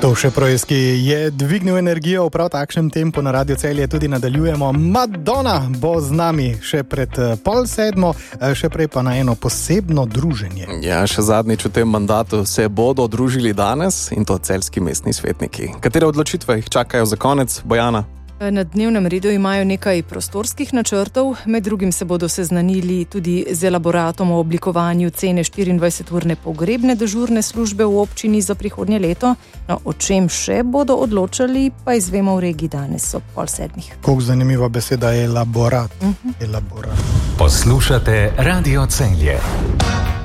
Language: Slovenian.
To še Projski je dvignil energijo v prav takšnem tempu na Radio Celje, tudi nadaljujemo. Madonna bo z nami še pred 6:30, še prej pa na eno posebno druženje. Ja, še zadnjič v tem mandatu se bodo družili danes in to celjski mestni svetniki. Katere odločitve jih čakajo za konec, Bojana? Na dnevnem redu imajo nekaj prostorskih načrtov, med drugim se bodo seznanili tudi z elaboratom o oblikovanju cene 24-urne pogrebne dežurne službe v občini za prihodnje leto. No, o čem še bodo odločali, pa izvemo v regiji danes ob 6:30. Kako zanimiva beseda je elaborat. Elaborat. Poslušate Radio Celje.